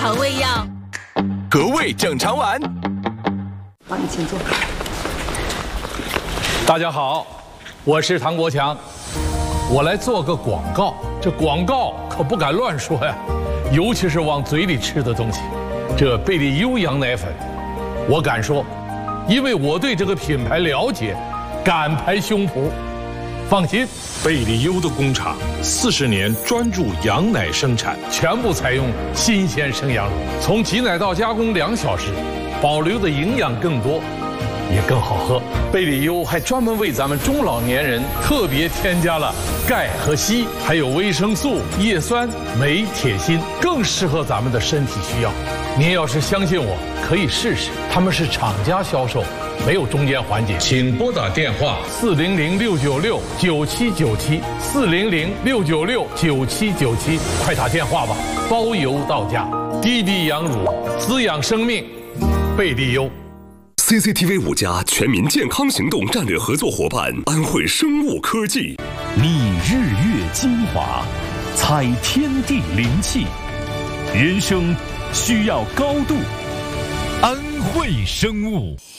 肠胃药， 和胃整肠丸。 好，你请坐。 大家好，我是唐国强，我来做个广告。这广告可不敢乱说呀，尤其是往嘴里吃的东西。这贝利优羊奶粉，我敢说，因为我对这个品牌了解，敢拍胸脯。放心， 贝利优的工厂40年专注羊奶生产， 全部采用新鲜生羊乳，从挤奶到加工2小时，保留的营养更多，也更好喝。贝利优还专门为咱们中老年人特别添加了钙和硒，还有维生素、叶酸、镁、铁、锌，更适合咱们的身体需要。您要是相信我，可以试试，他们是厂家销售，没有中间环节。请拨打电话400-696-9797，400-696-9797，快打电话吧，包邮到家。滴滴羊乳，滋养生命，贝利优。 CCTV 5家全民健康行动战略合作伙伴安慧生物科技， 觅日月精华，采天地灵气，人生需要高度，安慧生物。